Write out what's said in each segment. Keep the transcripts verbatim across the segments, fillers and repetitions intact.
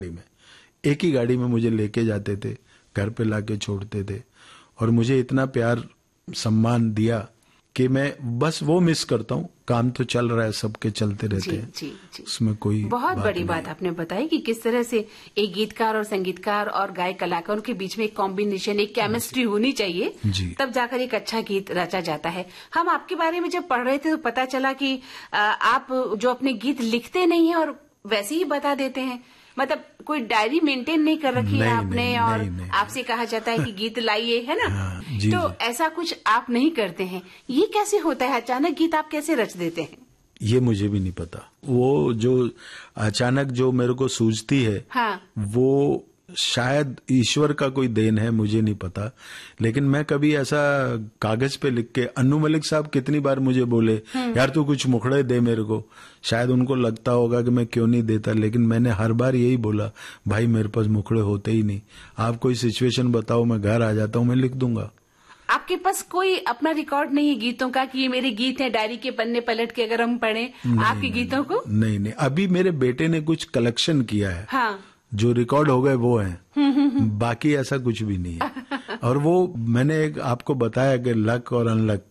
में एक ही गाड़ी में मुझे लेके जाते थे, घर पे लाके छोड़ते थे और मुझे इतना प्यार सम्मान दिया कि मैं बस वो मिस करता हूँ। काम तो चल रहा है, सबके चलते रहते हैं, जी, जी। उसमें कोई बहुत बात बड़ी नहीं। बात आपने बताई कि किस तरह से एक गीतकार और संगीतकार और गायक कलाकारों के बीच में एक कॉम्बिनेशन, एक केमिस्ट्री होनी चाहिए, तब जाकर एक अच्छा गीत रचा जाता है। हम आपके बारे में जब पढ़ रहे थे तो पता चला कि आप जो अपने गीत लिखते नहीं है और वैसे ही बता देते हैं, मतलब कोई डायरी मेंटेन नहीं कर रखी है आपने, नहीं, और नहीं, नहीं, आपसे कहा जाता है कि गीत लाइए, है ना? हाँ, जी, तो जी। ऐसा कुछ आप नहीं करते हैं। ये कैसे होता है? अचानक गीत आप कैसे रच देते हैं? ये मुझे भी नहीं पता। वो जो अचानक जो मेरे को सूझती है, हाँ। वो शायद ईश्वर का कोई देन है, मुझे नहीं पता। लेकिन मैं कभी ऐसा कागज पे लिख के, अन्नू मलिक साहब कितनी बार मुझे बोले यार तू कुछ मुखड़े दे मेरे को, शायद उनको लगता होगा कि मैं क्यों नहीं देता, लेकिन मैंने हर बार यही बोला भाई मेरे पास मुखड़े होते ही नहीं, आप कोई सिचुएशन बताओ, मैं घर आ जाता हूँ, मैं लिख दूंगा। आपके पास कोई अपना रिकॉर्ड नहीं है गीतों का कि ये मेरे गीत हैं, डायरी के पन्ने पलट के अगर हम पढ़ें आपके गीतों को? नहीं नहीं, अभी मेरे बेटे ने कुछ कलेक्शन किया है। हाँ। जो रिकॉर्ड हो गए वो हैं, बाकी ऐसा कुछ भी नहीं है। और वो मैंने एक आपको बताया कि लक और अनलक,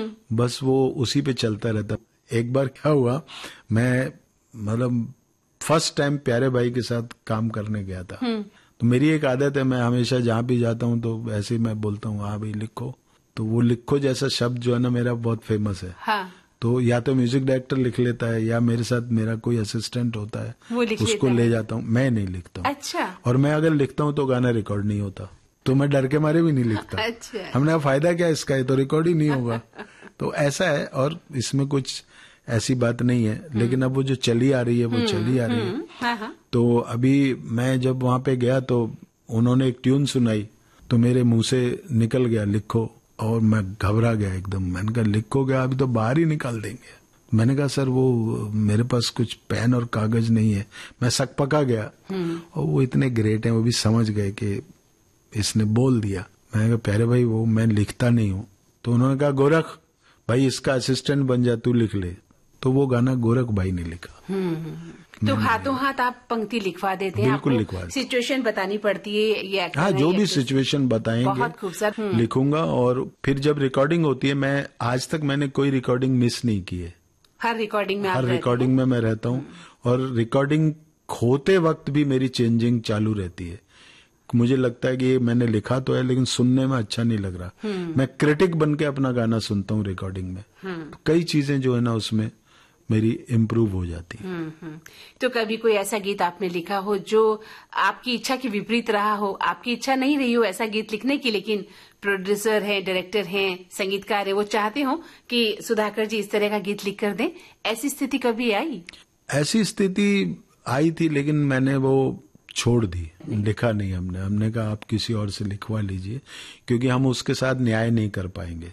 बस वो उसी पे चलता रहता। एक बार क्या हुआ, मैं मतलब फर्स्ट टाइम प्यारे भाई के साथ काम करने गया था, तो मेरी एक आदत है, मैं हमेशा जहां भी जाता हूं तो ऐसे ही मैं बोलता हूँ हाँ भाई लिखो, तो वो लिखो जैसा शब्द जो है ना मेरा बहुत फेमस है। हाँ। तो या तो म्यूजिक डायरेक्टर लिख लेता है या मेरे साथ मेरा कोई असिस्टेंट होता है, वो लिख उसको लेता ले है। जाता हूँ, मैं नहीं लिखता हूँ। अच्छा। और मैं अगर लिखता हूँ तो गाना रिकॉर्ड नहीं होता, तो मैं डर के मारे भी नहीं लिखता। अच्छा। हमने कहा फायदा क्या इसका, ये तो रिकॉर्ड ही नहीं होगा। तो ऐसा है, और इसमें कुछ ऐसी बात नहीं है, लेकिन अब वो जो चली आ रही है वो चली आ रही है। हाँ, हाँ। तो अभी मैं जब वहां पे गया तो उन्होंने एक ट्यून सुनाई, तो मेरे मुंह से निकल गया लिखो, और मैं घबरा गया एकदम। मैंने कहा लिखो क्या, अभी तो बाहर ही निकाल देंगे। मैंने कहा सर वो मेरे पास कुछ पेन और कागज नहीं है। मैं सक पका गया, और वो इतने ग्रेट हैं, वो भी समझ गए कि इसने बोल दिया। मैंने कहा प्यारे भाई वो मैं लिखता नहीं हूँ। तो उन्होंने कहा गोरख भाई इसका असिस्टेंट बन जा, तू लिख ले। तो वो गाना गोरख भाई ने लिखा। तो हाथों हाथ आप पंक्ति लिखवा देते हैं? बिल्कुल लिखवा देते। सिचुएशन बतानी पड़ती है ये? हाँ, जो भी सिचुएशन बताएंगे बहुत खूबसूरत लिखूंगा। और फिर जब रिकॉर्डिंग होती है, मैं आज तक मैंने कोई रिकॉर्डिंग मिस नहीं की है। हर रिकॉर्डिंग में आप हर रिकॉर्डिंग में मैं रहता हूँ, और रिकॉर्डिंग होते वक्त भी मेरी चेंजिंग चालू रहती है। मुझे लगता है कि ये मैंने लिखा तो है लेकिन सुनने में अच्छा नहीं लग रहा, मैं क्रिटिक बन के अपना गाना सुनता हूँ रिकॉर्डिंग में। तो कई चीजें जो है ना उसमें मेरी इम्प्रूव हो जाती है। तो कभी कोई ऐसा गीत आपने लिखा हो जो आपकी इच्छा के विपरीत रहा हो, आपकी इच्छा नहीं रही हो ऐसा गीत लिखने की, लेकिन प्रोड्यूसर है, डायरेक्टर हैं, संगीतकार है, वो चाहते हो कि सुधाकर जी इस तरह का गीत लिख कर दें, ऐसी स्थिति कभी आई? ऐसी स्थिति आई थी, लेकिन मैंने वो छोड़ दी, लिखा नहीं हमने। हमने कहा आप किसी और से लिखवा लीजिए, क्योंकि हम उसके साथ न्याय नहीं कर पाएंगे।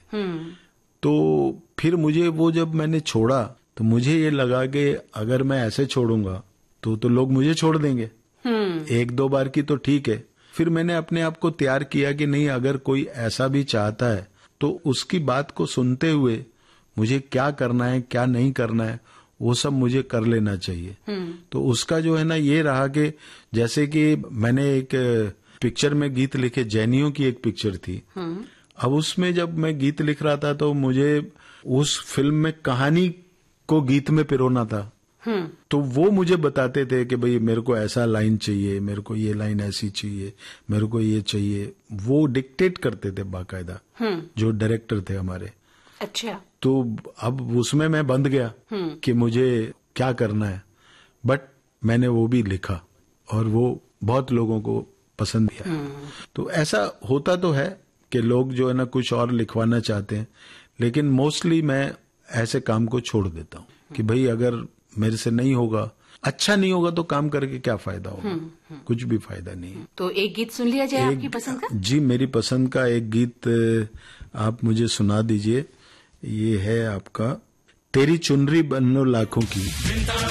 तो फिर मुझे वो जब मैंने छोड़ा तो मुझे ये लगा कि अगर मैं ऐसे छोड़ूंगा तो तो लोग मुझे छोड़ देंगे। एक दो बार की तो ठीक है। फिर मैंने अपने आप को तैयार किया कि नहीं, अगर कोई ऐसा भी चाहता है तो उसकी बात को सुनते हुए मुझे क्या करना है क्या नहीं करना है वो सब मुझे कर लेना चाहिए। तो उसका जो है ना ये रहा कि जैसे कि मैंने एक पिक्चर में गीत लिखे, जैनियों की एक पिक्चर थी। अब उसमें जब मैं गीत लिख रहा था तो मुझे उस फिल्म में कहानी को गीत में पिरोना था। तो वो मुझे बताते थे कि भाई मेरे को ऐसा लाइन चाहिए, मेरे को ये लाइन ऐसी चाहिए, मेरे को ये चाहिए। वो डिक्टेट करते थे बाकायदा, जो डायरेक्टर थे हमारे। अच्छा। तो अब उसमें मैं बंध गया कि मुझे क्या करना है, बट मैंने वो भी लिखा और वो बहुत लोगों को पसंद किया। तो ऐसा होता तो है कि लोग जो है ना कुछ और लिखवाना चाहते हैं, लेकिन मोस्टली मैं ऐसे काम को छोड़ देता हूँ कि भाई अगर मेरे से नहीं होगा, अच्छा नहीं होगा तो काम करके क्या फायदा होगा, कुछ भी फायदा नहीं है। तो एक गीत सुन लिया जाए आपकी पसंद का? जी, मेरी पसंद का एक गीत आप मुझे सुना दीजिए। ये है आपका तेरी चुनरी बनो लाखों की।